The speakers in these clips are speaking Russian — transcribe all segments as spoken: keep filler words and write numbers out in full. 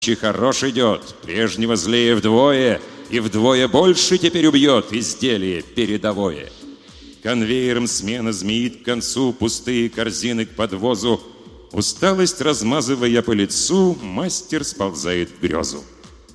Хорош идет, прежнего злее вдвое, и вдвое больше теперь убьет изделие передовое. Конвейером смена змеит к концу, пустые корзины к подвозу. Усталость размазывая по лицу, мастер сползает в грезу.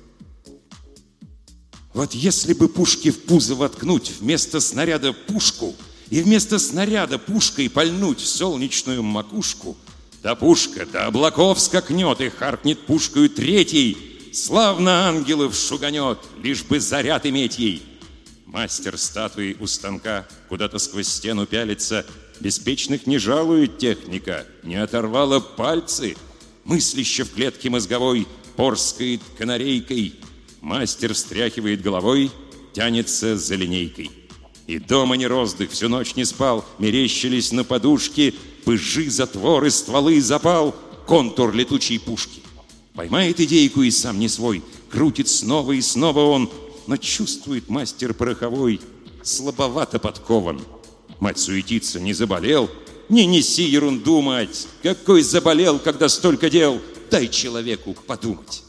Вот если бы пушки в пузо воткнуть вместо снаряда пушку, и вместо снаряда пушкой пальнуть в солнечную макушку, да пушка до облаков скакнет и харкнет пушкою третий, славно ангелов шуганет, лишь бы заряд иметь ей. Мастер статуи у станка куда-то сквозь стену пялится, беспечных не жалует техника, не оторвала пальцы, мысляще в клетке мозговой порскает канарейкой. Мастер встряхивает головой, тянется за линейкой. И дома не роздых, всю ночь не спал, мерещились на подушке пыжи, затворы, стволы, запал, контур летучей пушки. Поймает идейку и сам не свой, крутит снова и снова он, но чувствует мастер пороховой, слабовато подкован. Мать суетится, не заболел? Не неси ерунду, мать! Какой заболел, когда столько дел? Дай человеку подумать.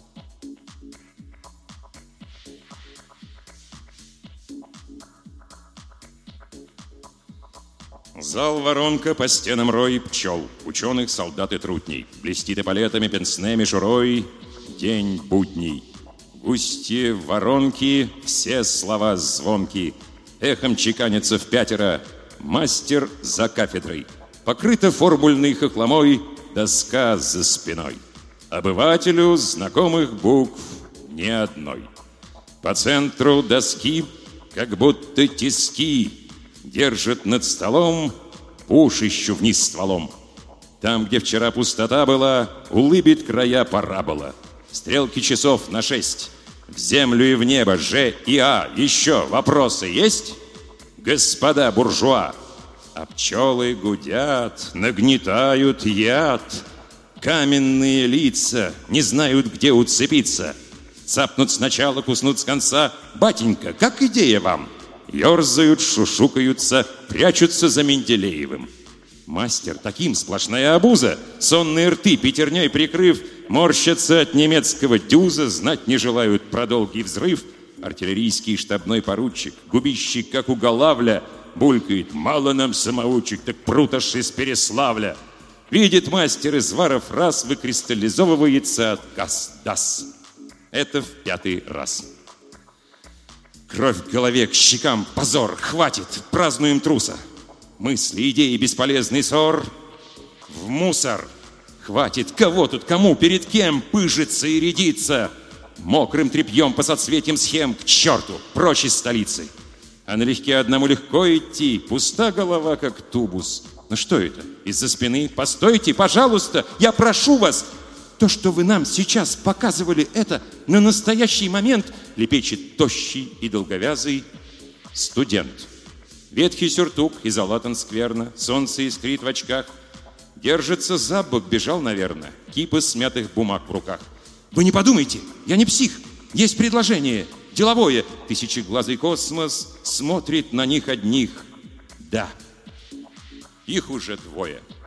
Зал воронка, по стенам рой пчел, ученых, солдат и трутней. Блестит эполетами, пенсне мишурой день будний. Густи воронки, все слова звонки. Эхом чеканятся в пятеро. Мастер за кафедрой. Покрыта формульной хохломой доска за спиной. Обывателю знакомых букв ни одной. По центру доски, как будто тиски, держит над столом пушищу вниз стволом. Там, где вчера пустота была, улыбит края парабола. Стрелки часов на шесть. В землю и в небо, Ж и А. Еще вопросы есть? Господа буржуа. А пчелы гудят, нагнетают яд. Каменные лица не знают, где уцепиться. Цапнут сначала, куснут с конца. Батенька, как идея вам? Ёрзают, шушукаются, прячутся за Менделеевым. Мастер таким сплошная обуза, сонные рты пятерней прикрыв, морщатся от немецкого дюза, знать не желают про долгий взрыв. Артиллерийский штабной поручик, губищик, как уголавля, булькает: мало нам самоучек, так прут аж из Переславля. Видит мастер из варов раз, выкристаллизовывается отказ дас. Это в пятый раз. Кровь в голове, к щекам позор, хватит, празднуем труса. Мысли, идеи, бесполезный ссор в мусор. Хватит, кого тут, кому, перед кем пыжиться и рядиться. Мокрым тряпьем по соцветиям схем к черту, прочь из столицы. А налегке одному легко идти, пуста голова, как тубус. Ну что это, из-за спины? Постойте, пожалуйста, я прошу вас. То, что вы нам сейчас показывали, это на настоящий момент, лепечет тощий и долговязый студент. Ветхий сюртук и залатан скверно, солнце искрит в очках. Держится за бок, бежал, наверное, кипа смятых бумаг в руках. Вы не подумайте, я не псих, есть предложение, деловое. Тысячеглазый космос смотрит на них одних. Да, их уже двое.